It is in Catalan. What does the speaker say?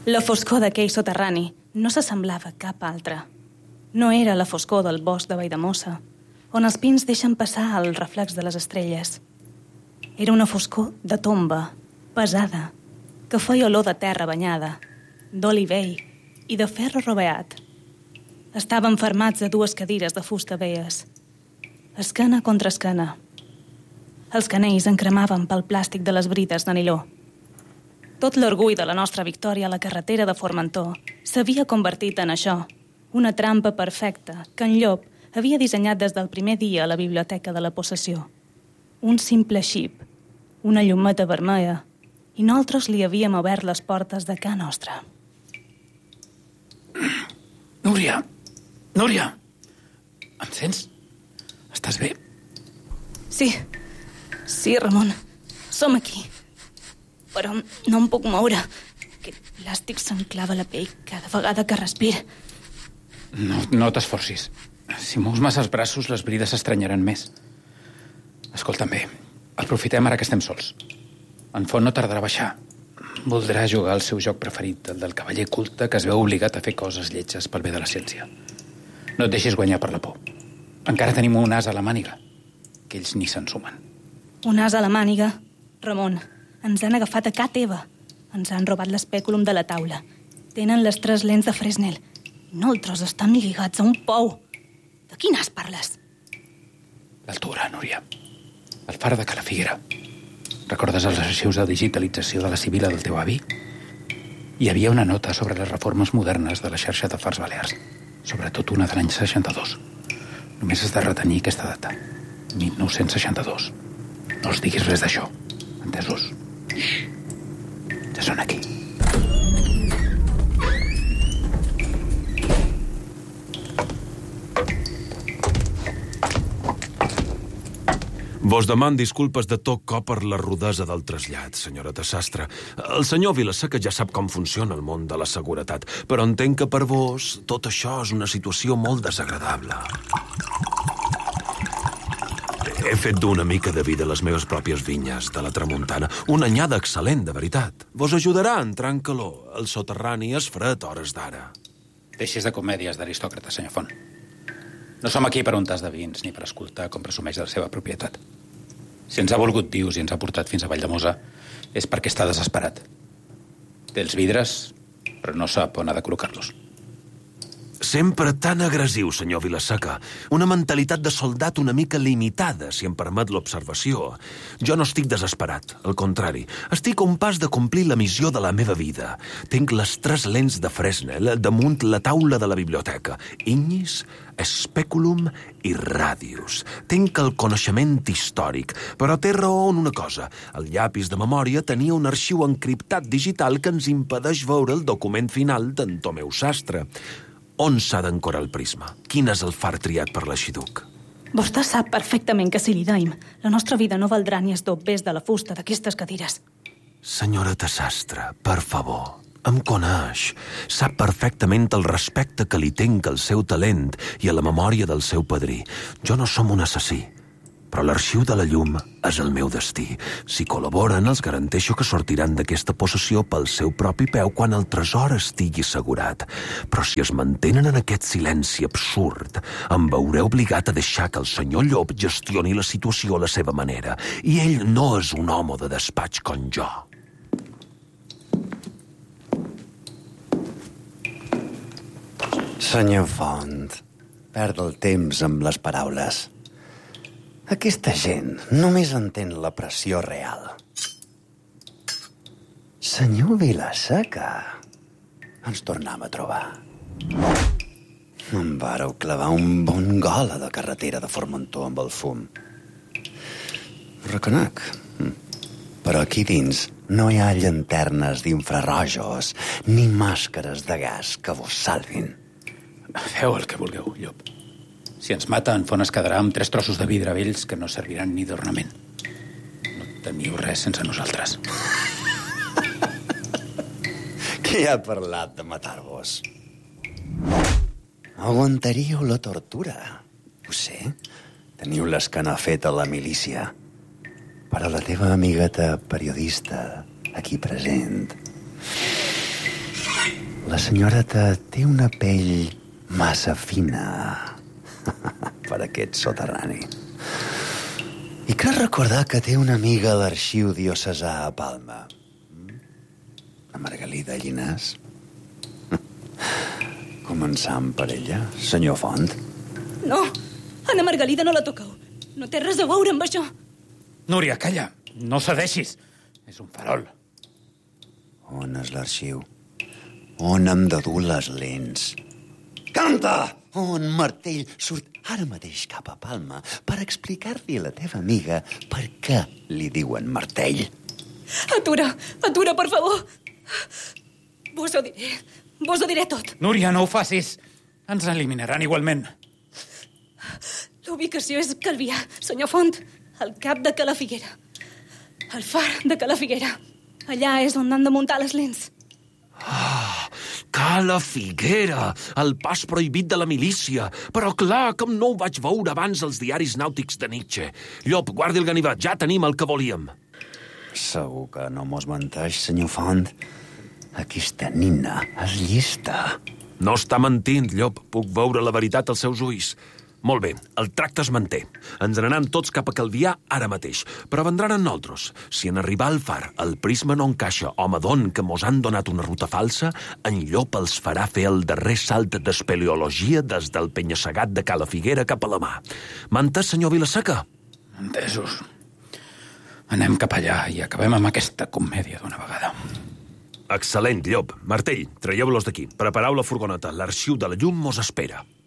La foscor d'aquell soterrani no s'assemblava a cap altra. No era la foscor del bosc de Valldemossa, on els pins deixen passar el reflex de les estrelles. Era una foscor de tomba, pesada, que feia olor de terra banyada, d'oli vell i de ferro roveat. Estaven fermats a dues cadires de fusta veies, esquena contra esquena. Els canells encremaven pel plàstic de les brides de niló. Tot l'orgull de la nostra victòria a la carretera de Formentor s'havia convertit en això, una trampa perfecta que en Llop havia dissenyat des del primer dia a la biblioteca de la possessió. Un simple xip, una llumeta vermella, i nosaltres li havíem obert les portes de ca nostra. Núria! Núria! Em sents? Estàs bé? Sí, Ramon. Som aquí. Però no em puc moure. Aquest plàstic s'enclava a la pell cada vegada que respira. No t'esforcis. Si mous massa els braços, les brides s'estranyaran més. Escolta'm bé, aprofitem ara que estem sols. En Font no tardarà a baixar. Voldrà jugar al seu joc preferit, el del cavaller culte que es veu obligat a fer coses lletges pel bé de la ciència. No et deixis guanyar per la por. Encara tenim un as a la màniga, que ells ni se'n sumen. Un as a la màniga? Ramon, ens han agafat a ca teva. Ens han robat l'espèculum de la taula. Tenen les 3 lents de Fresnel. I nosaltres estan lligats a un pou. De quin as parles? L'altura, Núria. El far de Cala Figuera. Recordes els arxius de digitalització de la Sibila del teu avi? Hi havia una nota sobre les reformes modernes de la xarxa de fars balears, sobretot una de l'any 62. Només has de retenir aquesta data, 1962. No els diguis res d'això, entesos? Ja són aquí. Vos deman disculpes de tot cop per la rudesa del trasllat, senyora de Sastre. El senyor Vilaseca ja sap com funciona el món de la seguretat, però entenc que per vos tot això és una situació molt desagradable. He fet d'una mica de vida les meves pròpies vinyes de la tramuntana. Una anyada excel·lent, de veritat. Vos ajudarà a entrar en calor. El soterrani és fred a hores d'ara. Deixis de comèdies d'aristòcrata, senyor Font. No som aquí per un tas de vins ni per escoltar com presumeix de la seva propietat. Si ens ha volgut vius i ens ha portat fins a Valldemossa és perquè està desesperat. Té els vidres, però no sap on ha de col·locar-los. Sempre tan agressiu, senyor Vilaseca. Una mentalitat de soldat una mica limitada, si em permet l'observació. Jo no estic desesperat, al contrari. Estic a un pas de complir la missió de la meva vida. Tinc les 3 lents de Fresnel damunt la taula de la biblioteca. Ignis, Speculum i Radius. Tinc el coneixement històric, però té raó en una cosa. El llapis de memòria tenia un arxiu encriptat digital que ens impedeix veure el document final d'en Tomeu Sastre. On s'ha d'ancorar el prisma? Quin és el far triat per l'arxiduc? Vostè sap perfectament que si li daim, la nostra vida no valdrà ni es dobbés de la fusta d'aquestes cadires. Senyora de Sastre, per favor, em coneix. Sap perfectament el respecte que li tinc al seu talent i a la memòria del seu padrí. Jo no som un assassí, però l'arxiu de la llum és el meu destí. Si col·laboren, els garanteixo que sortiran d'aquesta possessió pel seu propi peu quan el tresor estigui assegurat. Però si es mantenen en aquest silenci absurd, em veuré obligat a deixar que el senyor Llop gestioni la situació a la seva manera. I ell no és un home de despatx com jo. Senyor Font, perd el temps amb les paraules. Aquesta gent només entén la pressió real. Senyor Vilaseca, ens tornem a trobar. Em vàreu clavar un bon gol a la carretera de Formentor amb el fum. Ho reconec. Però aquí dins no hi ha llanternes d'infrarrojos ni màscares de gas que vos salvin. Feu el que vulgueu, Llop. Si ens mata, en Font es quedarà amb 3 trossos de vidre vells que no serviran ni d'ornament. No teniu res sense nosaltres. Qui ha parlat de matar-vos? Aguantaríeu la tortura. Ho sé, teniu l'escana feta a la milícia. Però la teva amigueta periodista, aquí present, La senyoreta té una pell massa fina per aquest soterrani. I crec recordar que té una amiga a l'arxiu diocesà a Palma. La Margalida Llinàs. Començant per ella, senyor Font. No, Anna Margalida no la toqueu. No té res a veure amb això. Núria, calla. No cedeixis. És un farol. On és l'arxiu? On hem de dur les lents? Canta! On Martell surt ara mateix cap a Palma per explicar-li a la teva amiga per què li diuen Martell. Atura, per favor. Vos ho diré tot. Núria, no ho facis. Ens eliminaran igualment. La ubicació és Calvià, senyor Font, al cap de Calafiguera. El far de Calafiguera. Allà és on han de muntar les lents. Calafiguera, el pas prohibit de la milícia. Però clar, com no ho vaig veure abans als diaris nàutics de Nietzsche. Llop, guardi el ganivet, ja tenim el que volíem. Segur que no mos menteix, senyor Font. Aquesta nina és llista. No està mentint, Llop. Puc veure la veritat als seus ulls. Molt bé, el tracte es manté. Ens n'anem tots cap a Calvià ara mateix, però vendran en nosaltres. Si en arribar al far el prisma no encaixa o m'adon que mos han donat una ruta falsa, en Llop els farà fer el darrer salt d'espeleologia des del penya-segat de Calafiguera cap a la mà. M'ha entès, senyor Vilaseca? Entesos. Anem cap allà i acabem amb aquesta comèdia d'una vegada. Excel·lent, Llop. Martell, traieu-los d'aquí. Prepareu la furgoneta. L'arxiu de la llum mos espera.